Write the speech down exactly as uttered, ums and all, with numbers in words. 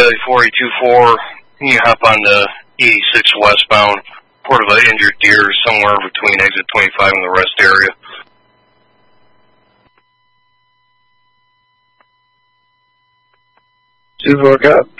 Valley four eight two four. You hop on the eighty-six westbound. Report of an injured deer somewhere between exit twenty-five and the rest area. two four, got.